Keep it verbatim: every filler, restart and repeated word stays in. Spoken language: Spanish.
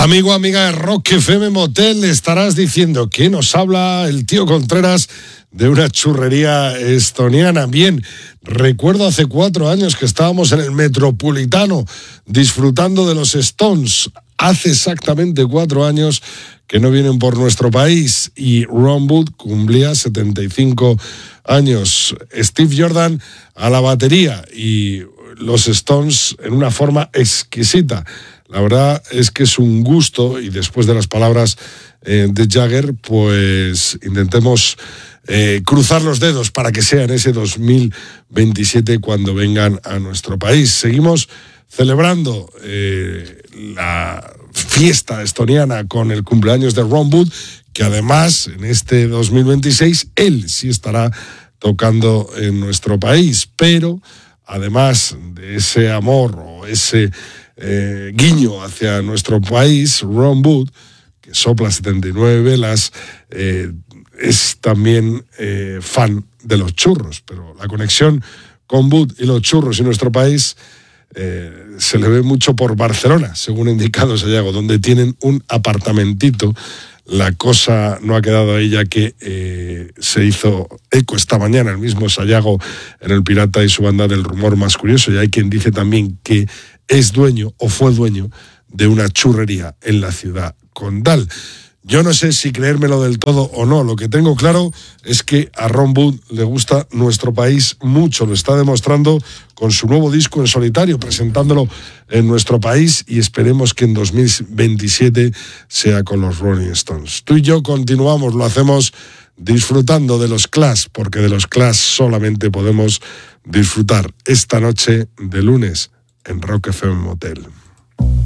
Amigo, amiga de Rock F M Motel, estarás diciendo que nos habla el tío Contreras de una churrería estoniana. Bien, recuerdo hace cuatro años que estábamos en el Metropolitano disfrutando de los Stones. Hace exactamente cuatro años que no vienen por nuestro país y Ron Wood cumplía setenta y cinco años. Steve Jordan a la batería y los Stones en una forma exquisita. La verdad es que es un gusto y después de las palabras eh, de Jagger, pues intentemos eh, cruzar los dedos para que sea en ese dos mil veintisiete cuando vengan a nuestro país. Seguimos celebrando eh, la fiesta estoniana con el cumpleaños de Ron Wood, que además en este dos mil veintiséis él sí estará tocando en nuestro país, pero además de ese amor o ese Eh, guiño hacia nuestro país, Ron Wood, que sopla setenta y nueve velas, eh, es también eh, fan de los churros, pero la conexión con Wood y los churros y nuestro país eh, se le ve mucho por Barcelona, según ha indicado Sayago, donde tienen un apartamentito. La cosa no ha quedado ahí, ya que eh, se hizo eco esta mañana el mismo Sayago en El Pirata y su banda del rumor más curioso, y hay quien dice también que es dueño o fue dueño de una churrería en la ciudad condal. Yo no sé si creérmelo del todo o no. Lo que tengo claro es que a Ron Wood le gusta nuestro país mucho. Lo está demostrando con su nuevo disco en solitario, presentándolo en nuestro país, y esperemos que en dos mil veintisiete sea con los Rolling Stones. Tú y yo continuamos, lo hacemos disfrutando de los Clash, porque de los Clash solamente podemos disfrutar esta noche de lunes en Rock F M Motel.